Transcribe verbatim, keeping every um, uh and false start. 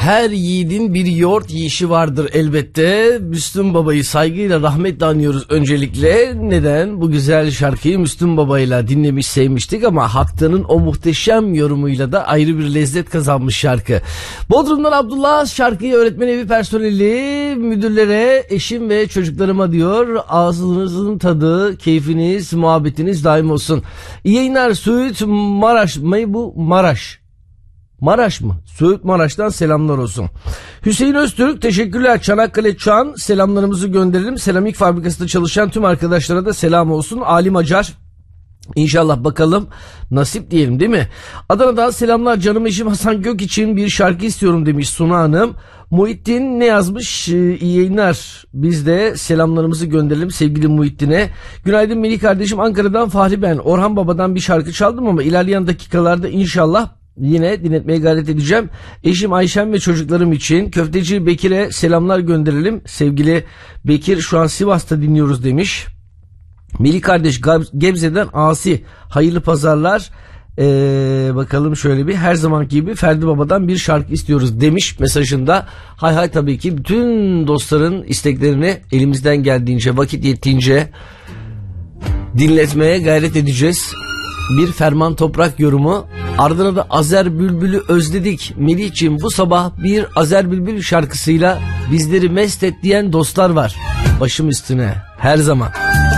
Her yiğidin bir yoğurt yiyişi vardır elbette. Müslüm Baba'yı saygıyla, rahmetle anıyoruz öncelikle. Neden? Bu güzel şarkıyı Müslüm Baba'yla dinlemiş, sevmiştik ama Haktan'ın o muhteşem yorumuyla da ayrı bir lezzet kazanmış şarkı. Bodrum'dan Abdullah şarkıyı öğretmen evi personeli, müdürlere, eşim ve çocuklarıma diyor. Ağzınızın tadı, keyfiniz, muhabbetiniz daim olsun. İyi yayınlar. Söğüt Maraş mı bu? Maraş. Maraş mı? Söğüt Maraş'tan selamlar olsun. Hüseyin Öztürk teşekkürler. Çanakkale Çan selamlarımızı gönderelim. Seramik fabrikasında çalışan tüm arkadaşlara da selam olsun. Ali Acar. İnşallah bakalım nasip diyelim değil mi? Adana'dan selamlar canım eşim Hasan Gök için bir şarkı istiyorum demiş Suna Hanım. Muhittin ne yazmış? Ee, iyi yayınlar. Biz de selamlarımızı gönderelim sevgili Muhittin'e. Günaydın Melih kardeşim, Ankara'dan Fahri ben. Orhan Baba'dan bir şarkı çaldım ama ilerleyen dakikalarda inşallah yine dinletmeye gayret edeceğim. Eşim Ayşem ve çocuklarım için Köfteci Bekir'e selamlar gönderelim. Sevgili Bekir şu an Sivas'ta dinliyoruz demiş. Melih kardeş Gebze'den Asi. Hayırlı pazarlar. Ee, bakalım şöyle bir her zamanki gibi Ferdi Baba'dan bir şarkı istiyoruz demiş mesajında. Hay hay tabii ki bütün dostların isteklerini elimizden geldiğince, vakit yettiğince dinletmeye gayret edeceğiz. Bir Ferman Toprak yorumu. Ardına da Azer Bülbül'ü özledik. Melih'ciğim bu sabah bir Azer Bülbül şarkısıyla bizleri mest et diyen dostlar var. Başım üstüne her zaman.